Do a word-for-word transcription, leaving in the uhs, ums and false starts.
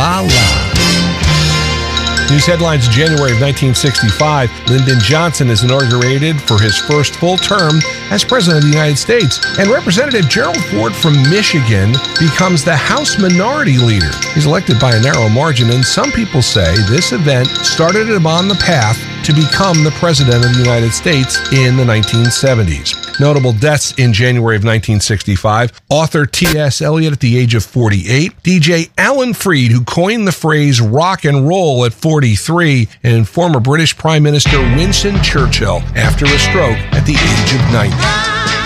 La La. News headlines in January of nineteen sixty-five. Lyndon Johnson is inaugurated for his first full term as President of the United States. And Representative Gerald Ford from Michigan becomes the House Minority Leader. He's elected by a narrow margin, and some people say this event started him on the path to become the President of the United States in the nineteen seventies. Notable deaths in January of nineteen sixty-five. Author T S. Eliot at the age of forty-eight. D J Alan Freed, who coined the phrase rock and roll at forty-three. And former British Prime Minister Winston Churchill after a stroke at the age of ninety.